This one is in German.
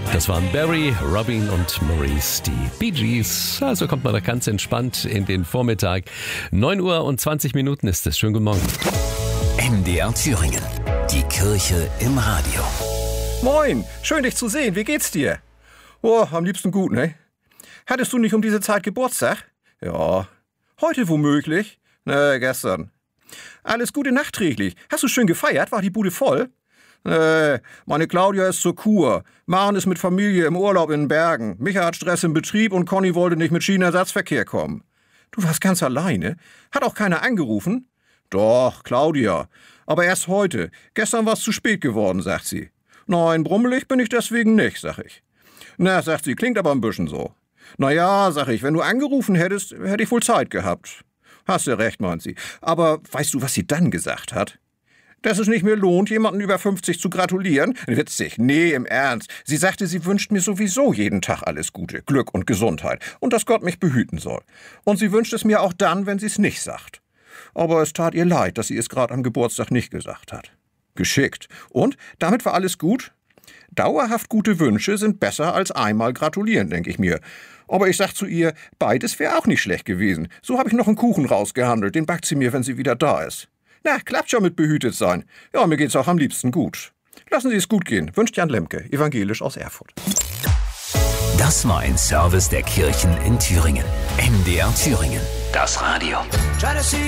Das waren Barry, Robin und Maurice, die Bee Gees. Also kommt man da ganz entspannt in den Vormittag. 9:20 ist es. Schönen guten Morgen. MDR Thüringen. Die Kirche im Radio. Moin, schön dich zu sehen. Wie geht's dir? Oh, am liebsten gut, ne? Hattest du nicht um diese Zeit Geburtstag? Ja. Heute womöglich? Ne, gestern. Alles Gute nachträglich. Hast du schön gefeiert? War die Bude voll? Meine Claudia ist zur Kur. Maren ist mit Familie im Urlaub in den Bergen. Micha hat Stress im Betrieb und Conny wollte nicht mit Schienenersatzverkehr kommen. Du warst ganz alleine? Hat auch keiner angerufen? Doch, Claudia. Aber erst heute. Gestern war es zu spät geworden, sagt sie. Nein, brummelig bin ich deswegen nicht, sag ich. Na, sagt sie, klingt aber ein bisschen so. Na ja, sag ich, wenn du angerufen hättest, hätte ich wohl Zeit gehabt. Hast du recht, meint sie. Aber weißt du, was sie dann gesagt hat? Dass es nicht mehr lohnt, jemanden über 50 zu gratulieren? Witzig, nee, im Ernst. Sie sagte, sie wünscht mir sowieso jeden Tag alles Gute, Glück und Gesundheit und dass Gott mich behüten soll. Und sie wünscht es mir auch dann, wenn sie es nicht sagt. Aber es tat ihr leid, dass sie es gerade am Geburtstag nicht gesagt hat. Geschickt. Und damit war alles gut? Dauerhaft gute Wünsche sind besser als einmal gratulieren, denke ich mir. Aber ich sag zu ihr, beides wäre auch nicht schlecht gewesen. So habe ich noch einen Kuchen rausgehandelt, den backt sie mir, wenn sie wieder da ist. Na, klappt schon mit behütet sein. Ja, mir geht's auch am liebsten gut. Lassen Sie es gut gehen. Wünscht Jan Lemke, evangelisch aus Erfurt. Das war ein Service der Kirchen in Thüringen. MDR Thüringen. Das Radio.